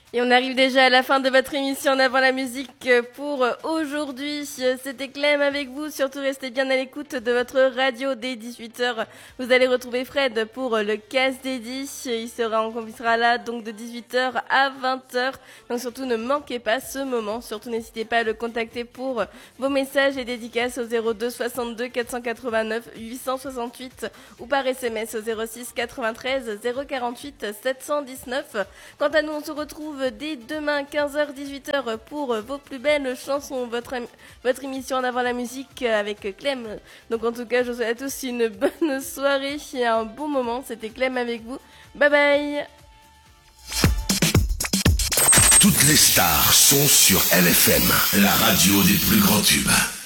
Et on arrive déjà à la fin de votre émission en avant la musique pour aujourd'hui. C'était Clem avec vous. Surtout restez bien à l'écoute de votre radio dès 18h. Vous allez retrouver Fred pour le Casse Dédi. Il sera là donc de 18h à 20h. Donc surtout ne manquez pas ce moment. Surtout n'hésitez pas à le contacter pour vos messages et dédicaces au 02 62 489 868 ou par SMS au 06 93 048 719. Quant à nous, on se retrouve dès demain 15h 18h pour vos plus belles chansons, votre émission en avant la musique avec Clem. Donc en tout cas, je vous souhaite à tous une bonne soirée et un bon moment. C'était Clem avec vous. Bye bye. Toutes les stars sont sur LFM, la radio des plus grands tubes.